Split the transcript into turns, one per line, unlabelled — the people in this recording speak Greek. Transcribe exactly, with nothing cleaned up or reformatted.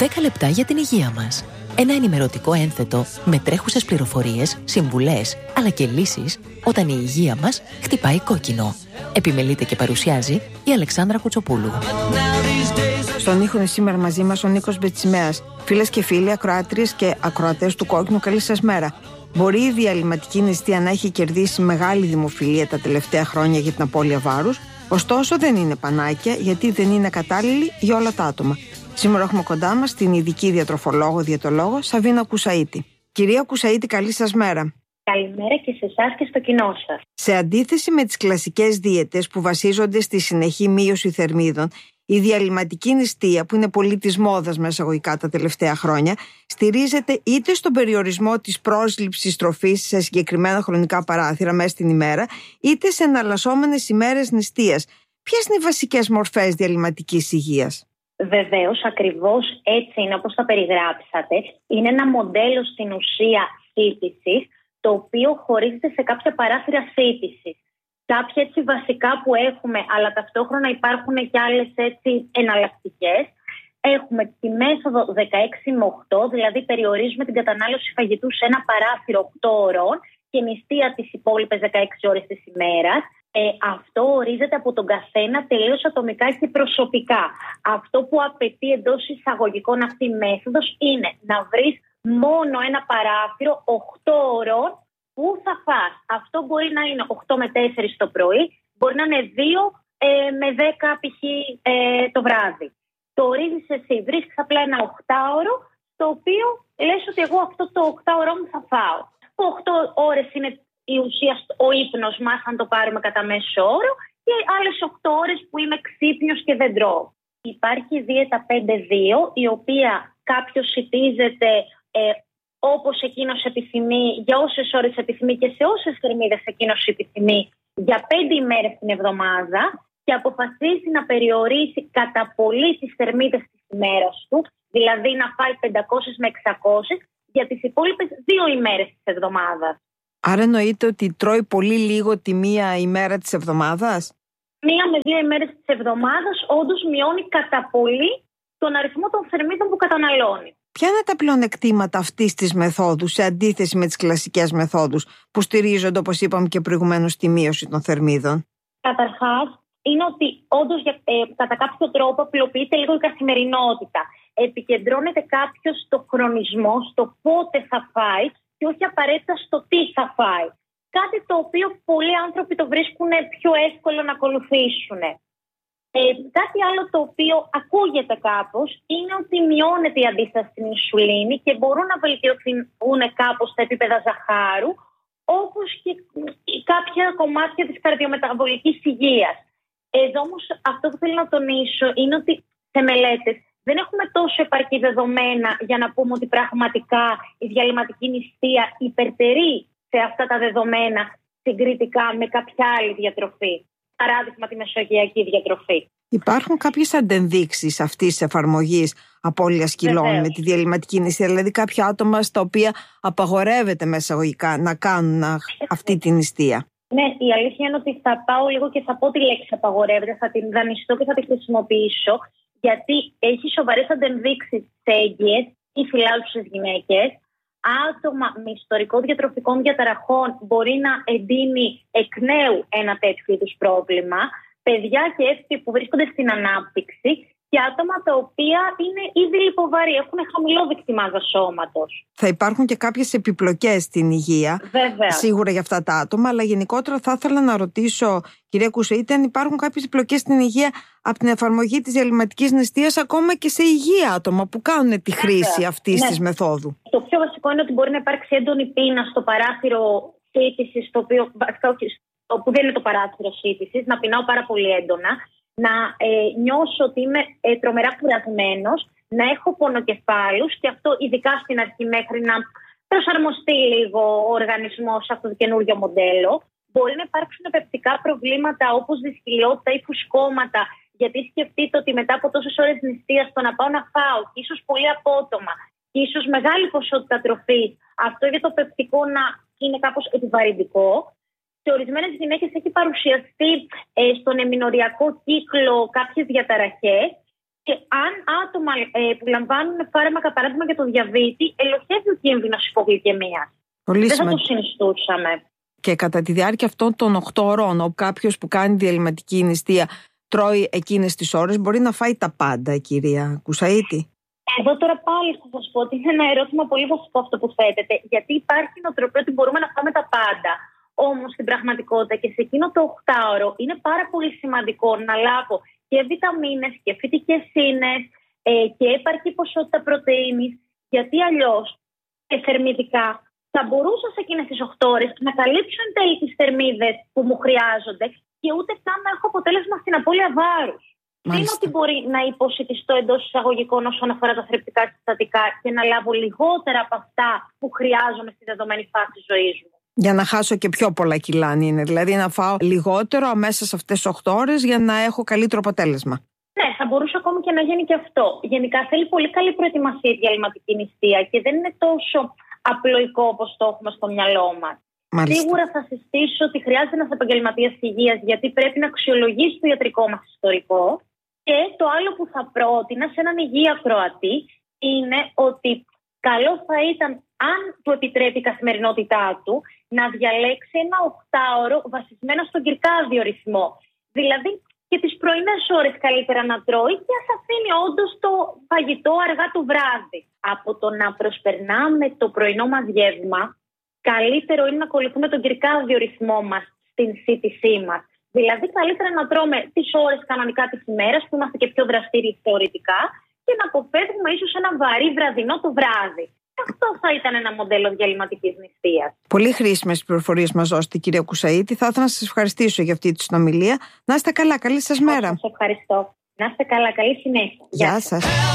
δέκα λεπτά για την υγεία μας. Ένα ενημερωτικό ένθετο με τρέχουσες πληροφορίες, συμβουλές, αλλά και λύσεις όταν η υγεία μας χτυπάει κόκκινο. Επιμελείται και παρουσιάζει η Αλεξάνδρα Κουτσοπούλου.
Στον ήχο είναι σήμερα μαζί μας ο Νίκος Μπετσιμέας. Φίλες και φίλοι, ακροάτριες και ακροατές του Κόκκινου, καλή σας μέρα. Μπορεί η διαλυματική νηστεία να έχει κερδίσει μεγάλη δημοφιλία τα τελευταία χρόνια για την απώλεια βάρους, ωστόσο δεν είναι πανάκια, γιατί δεν είναι κατάλληλη για όλα τα άτομα. Σήμερα έχουμε κοντά μας την ειδική διατροφολόγο-διαιτολόγο Σαβίνα Κουσαΐτη. Κυρία Κουσαΐτη, καλή σας μέρα.
Καλημέρα και σε εσάς και στο κοινό σας.
Σε αντίθεση με τις κλασικές δίαιτες που βασίζονται στη συνεχή μείωση θερμίδων, η διαλυματική νηστεία, που είναι πολύ της μόδας με εισαγωγικά τα τελευταία χρόνια, στηρίζεται είτε στον περιορισμό της πρόσληψης τροφής σε συγκεκριμένα χρονικά παράθυρα μέσα στην ημέρα, είτε σε εναλλασσόμενες ημέρες νηστείας. Ποιες είναι οι βασικές μορφές διαλυματικής υγείας?
Βεβαίως, ακριβώς έτσι είναι όπως τα περιγράψατε. Είναι ένα μοντέλο στην ουσία σύντησης, το οποίο χωρίζεται σε κάποια παράθυρα σύντησης. Κάποια έτσι βασικά που έχουμε, αλλά ταυτόχρονα υπάρχουν και άλλες έτσι εναλλακτικές. Έχουμε τη μέθοδο δεκαέξι με οκτώ, δηλαδή περιορίζουμε την κατανάλωση φαγητού σε ένα παράθυρο οκτώ ωρών και νηστεία τις υπόλοιπες δεκαέξι ώρες της ημέρας. Ε, αυτό ορίζεται από τον καθένα τελείως ατομικά και προσωπικά. Αυτό που απαιτεί εντός εισαγωγικών αυτή η μέθοδος είναι να βρεις μόνο ένα παράθυρο οκτώ ωρών που θα φας. Αυτό μπορεί να είναι οκτώ με τέσσερα το πρωί, μπορεί να είναι δύο ε, με δέκα π.χ. Ε, το βράδυ. Το ορίζεις εσύ, βρίσκεις απλά ένα οκτάωρο, το οποίο λες ότι εγώ αυτό το οκτάωρο μου θα φάω. οκτώ ώρες είναι η ουσία, ο ύπνος μας, αν το πάρουμε κατά μέσο όρο, και άλλες οκτώ ώρες που είμαι ξύπνιος και δεν τρώω. Υπάρχει η δίαιτα πέντε δύο, η οποία κάποιος σιτίζεται ε, όπως εκείνος επιθυμεί, για όσες ώρες επιθυμεί και σε όσες θερμίδες εκείνος επιθυμεί, για πέντε ημέρες την εβδομάδα, και αποφασίσει να περιορίσει κατά πολύ τις θερμίδες της ημέρας του, δηλαδή να φάει πεντακόσιες με εξακόσιες για τις υπόλοιπες δύο ημέρες της εβδομάδας.
Άρα εννοείται ότι τρώει πολύ λίγο τη μία ημέρα της εβδομάδας?
Μία με δύο ημέρες της εβδομάδας όντως μειώνει κατά πολύ τον αριθμό των θερμίδων που καταναλώνει.
Ποια είναι τα πλεονεκτήματα αυτής της μεθόδου σε αντίθεση με τις κλασικές μεθόδους που στηρίζονται, όπως είπαμε και προηγουμένως, στη μείωση των θερμίδων?
Καταρχάς, είναι ότι όντως ε, κατά κάποιο τρόπο απλοποιείται λίγο η καθημερινότητα. Επικεντρώνεται κάποιος στο χρονισμό, στο πότε θα φάει και όχι απαραίτητα στο τι θα φάει. Κάτι το οποίο πολλοί άνθρωποι το βρίσκουν πιο εύκολο να ακολουθήσουν. Ε, κάτι άλλο το οποίο ακούγεται κάπως είναι ότι μειώνεται η αντίσταση στην ινσουλίνη και μπορούν να βελτιωθούν κάπως τα επίπεδα ζαχάρου, όπως και κάποια κομμάτια της καρδιομεταβολικής υγείας. Εδώ όμως αυτό που θέλω να τονίσω είναι ότι σε μελέτες δεν έχουμε τόσο επαρκή δεδομένα για να πούμε ότι πραγματικά η διαλυματική νηστεία υπερτερεί σε αυτά τα δεδομένα συγκριτικά με κάποια άλλη διατροφή. Παράδειγμα, τη μεσογειακή διατροφή.
Υπάρχουν κάποιες αντενδείξεις αυτής της εφαρμογής απώλειας κιλών με τη διαλυματική νηστεία, δηλαδή κάποια άτομα στα οποία απαγορεύεται μέσα εισαγωγικά να κάνουν αυτή τη νηστεία?
Ναι, η αλήθεια είναι ότι θα πάω λίγο και θα πω τη λέξη απαγορεύεται, θα την δανειστώ και θα τη χρησιμοποιήσω, γιατί έχει σοβαρές αντενδείξεις σε έγκυες ή φυλάδουσες γυναίκες. Άτομα με ιστορικό διατροφικών διαταραχών μπορεί να εντείνει εκ νέου ένα τέτοιο είδους πρόβλημα. Παιδιά και έφηβοι που βρίσκονται στην ανάπτυξη και άτομα τα οποία είναι ήδη λιποβαρή, έχουν χαμηλό δείκτη μάζας σώματος.
Θα υπάρχουν και κάποιες επιπλοκές στην υγεία,
βέβαια,
σίγουρα για αυτά τα άτομα, αλλά γενικότερα θα ήθελα να ρωτήσω, κυρία Κουσαΐτη, αν υπάρχουν κάποιες επιπλοκές στην υγεία από την εφαρμογή της διαλυματικής νηστείας, ακόμα και σε υγεία άτομα που κάνουν τη χρήση βέβαια. αυτής ναι. της μεθόδου.
Το πιο βασικό είναι ότι μπορεί να υπάρξει έντονη πείνα στο παράθυρο σύντησης, το οποίο που δεν είναι το παράθυρο σύντησης, να πεινάω πάρα πολύ έντονα, να ε, νιώσω ότι είμαι ε, τρομερά κουρασμένος, να έχω πονοκεφάλους, και αυτό ειδικά στην αρχή μέχρι να προσαρμοστεί λίγο ο οργανισμός σε αυτό το καινούργιο μοντέλο. Μπορεί να υπάρξουν πεπτικά προβλήματα όπως δυσκολιότητα ή φουσκώματα, γιατί σκεφτείτε ότι μετά από τόσες ώρες νηστείας το να πάω να φάω, ίσως πολύ απότομα, και ίσως μεγάλη ποσότητα τροφής, αυτό για το πεπτικό να είναι κάπως επιβαρυντικό. Σε ορισμένες γυναίκες έχει παρουσιαστεί ε, στον εμμηνοριακό κύκλο κάποιες διαταραχές Και αν άτομα ε, που λαμβάνουν φάρμακα, παράδειγμα για το διαβήτη, ελοχεύει ο κίνδυνος υπογλυκαιμίας. Δεν θα το συνιστούσαμε.
Και κατά τη διάρκεια αυτών των οκτώ ώρων, όπου κάποιος που κάνει διαλυματική νηστεία τρώει εκείνες τις ώρες, μπορεί να φάει τα πάντα, κυρία Κουσαΐτη.
Εδώ τώρα πάλι θα σας πω ότι είναι ένα ερώτημα πολύ βασικό αυτό που θέτετε, γιατί υπάρχει νοοτροπία ότι μπορούμε να φάμε τα πάντα. Όμως στην πραγματικότητα και σε εκείνο το οκτάωρο είναι πάρα πολύ σημαντικό να λάβω και βιταμίνες και φυτικές ίνες ε, και επαρκή ποσότητα πρωτεΐνης, γιατί αλλιώς και θερμιδικά θα μπορούσα σε εκείνες τις οκτώ ώρες να καλύψω εν τέλει τις θερμίδες που μου χρειάζονται και ούτε καν να έχω αποτέλεσμα στην απώλεια βάρους. Είναι ότι μπορεί να υποσιτιστώ εντός εισαγωγικών όσον αφορά τα θρεπτικά συστατικά και να λάβω λιγότερα από αυτά που χρειάζομαι στη δεδομένη φάση της ζωής μου.
Για να χάσω και πιο πολλά κιλά, αν είναι. Δηλαδή να φάω λιγότερο μέσα σε αυτές τις οκτώ ώρες για να έχω καλύτερο αποτέλεσμα.
Ναι, θα μπορούσε ακόμη και να γίνει και αυτό. Γενικά θέλει πολύ καλή προετοιμασία η διαλυματική νηστεία και δεν είναι τόσο απλοϊκό όπως το έχουμε στο μυαλό μας. Μάλιστα. Σίγουρα θα συστήσω ότι χρειάζεται ένας επαγγελματίας υγείας, γιατί πρέπει να αξιολογήσει το ιατρικό μας ιστορικό. Και το άλλο που θα πρότεινα σε έναν υγιή ακροατή είναι ότι καλό θα ήταν, αν του επιτρέπει η καθημερινότητά του, να διαλέξει ένα οκτάωρο βασισμένο στον κυρκάδιο ρυθμό. Δηλαδή και τις πρωινές ώρες καλύτερα να τρώει και ας αφήνει όντως το φαγητό αργά το βράδυ. Από το να προσπερνάμε το πρωινό μας γεύμα, καλύτερο είναι να ακολουθούμε τον κυρκάδιο ρυθμό μας στην σύντησή μας. Δηλαδή, καλύτερα να τρώμε τις ώρες κανονικά της ημέρας, που είμαστε και πιο δραστήριοι θεωρητικά, και να αποφεύγουμε ίσως ένα βαρύ βραδινό το βράδυ. Αυτό θα ήταν ένα μοντέλο διαλυματικής νηστείας.
Πολύ χρήσιμες πληροφορίες μας δώσετε, κυρία Κουσαΐτη. Θα ήθελα να σας ευχαριστήσω για αυτή τη συνομιλία. Να είστε καλά, καλή σας μέρα.
Σας ευχαριστώ. Να είστε καλά, καλή συνέχεια.
Γεια σας.